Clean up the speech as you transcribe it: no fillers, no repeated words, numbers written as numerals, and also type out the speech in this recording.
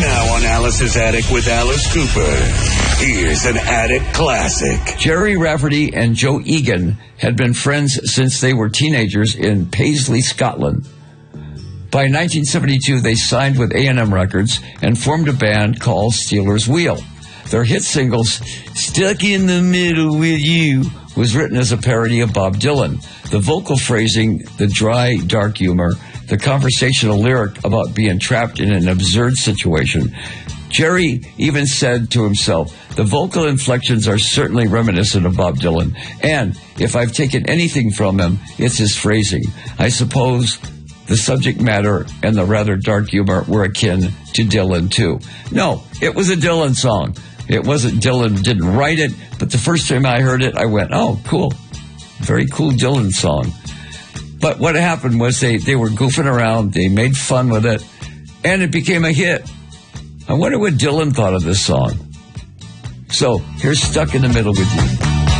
Now on Alice's Attic with Alice Cooper, here's an Attic classic. Jerry Rafferty and Joe Egan had been friends since they were teenagers in Paisley, Scotland. By 1972, they signed with A&M Records and formed a band called Stealers Wheel. Their hit singles, Stuck in the Middle with You, was written as a parody of Bob Dylan. The vocal phrasing, the dry, dark humor, the conversational lyric about being trapped in an absurd situation. Jerry even said to himself, the vocal inflections are certainly reminiscent of Bob Dylan, and if I've taken anything from him, it's his phrasing. I suppose the subject matter and the rather dark humor were akin to Dylan, too. No, it was a Dylan song. It wasn't Dylan didn't write it, but the first time I heard it, I went, oh, cool. Very cool Dylan song. But what happened was they were goofing around, they made fun with it, and it became a hit. I wonder what Dylan thought of this song. So, here's Stuck in the Middle with You.